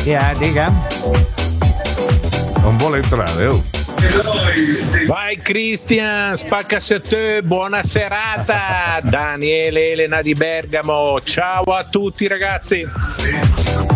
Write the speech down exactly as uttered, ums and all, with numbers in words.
Yeah, dica. Non vuole entrare, oh. Vai Cristian, spacca se te, buona serata. Daniele Elena di Bergamo, ciao a tutti ragazzi.